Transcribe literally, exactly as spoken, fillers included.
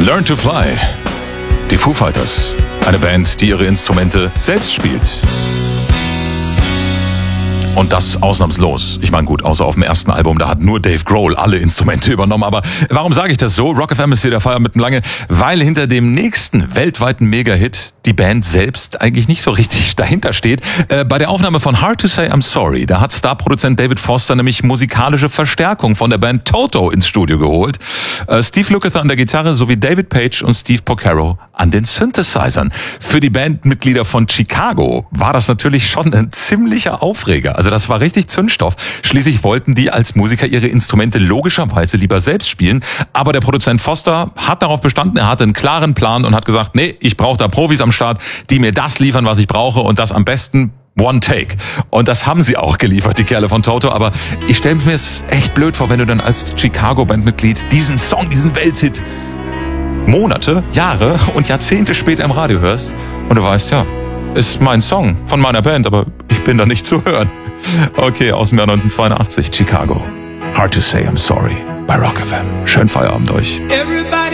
Learn to Fly. Die Foo Fighters. Eine Band, die ihre Instrumente selbst spielt. Und das ausnahmslos. Ich meine, gut, außer auf dem ersten Album, da hat nur Dave Grohl alle Instrumente übernommen. Aber warum sage ich das so? Rock F M ist hier der Feierabend lange, weil hinter dem nächsten weltweiten Mega-Hit die Band selbst eigentlich nicht so richtig dahinter steht. Äh, bei der Aufnahme von Hard to Say I'm Sorry, da hat Starproduzent David Foster nämlich musikalische Verstärkung von der Band Toto ins Studio geholt. Äh, Steve Lukather an der Gitarre sowie David Page und Steve Porcaro an den Synthesizern. Für die Bandmitglieder von Chicago war das natürlich schon ein ziemlicher Aufreger. Also das war richtig Zündstoff. Schließlich wollten die als Musiker ihre Instrumente logischerweise lieber selbst spielen. Aber der Produzent Foster hat darauf bestanden, er hatte einen klaren Plan und hat gesagt, nee, ich brauche da Profis am Start, die mir das liefern, was ich brauche und das am besten One Take. Und das haben sie auch geliefert, die Kerle von Toto. Aber ich stelle mir es echt blöd vor, wenn du dann als Chicago-Bandmitglied diesen Song, diesen Welthit Monate, Jahre und Jahrzehnte später im Radio hörst und du weißt, ja, ist mein Song von meiner Band, aber ich bin da nicht zu hören. Okay, aus dem Jahr neunzehnhundertzweiundachtzig, Chicago. Hard to Say I'm Sorry bei Rock F M. Schönen Feierabend euch. Everybody